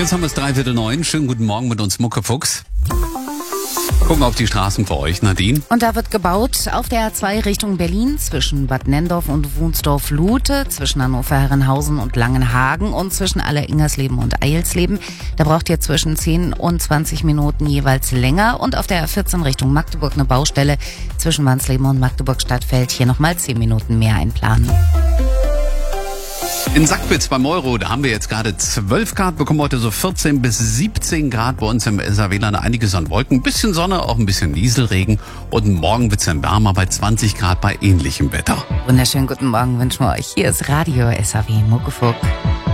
Jetzt haben wir es 8:45. Schönen guten Morgen mit uns, Muckefuchs. Gucken auf die Straßen für euch, Nadine. Und da wird gebaut auf der A2 Richtung Berlin zwischen Bad Nenndorf und Wunsdorf-Lute, zwischen Hannover-Herrenhausen und Langenhagen und zwischen Aller-Ingersleben und Eilsleben. Da braucht ihr zwischen 10 und 20 Minuten jeweils länger. Und auf der A14 Richtung Magdeburg eine Baustelle zwischen Wansleben und Magdeburg-Stadtfeld. Hier nochmal 10 Minuten mehr einplanen. In Sackbitz beim Euro, da haben wir jetzt gerade 12 Grad, bekommen heute so 14 bis 17 Grad bei uns im SAW-Land. Einiges an Wolken, ein bisschen Sonne, auch ein bisschen Nieselregen. Und morgen wird's dann wärmer bei 20 Grad bei ähnlichem Wetter. Wunderschönen guten Morgen wünschen wir euch. Hier ist Radio SAW Muckefuck.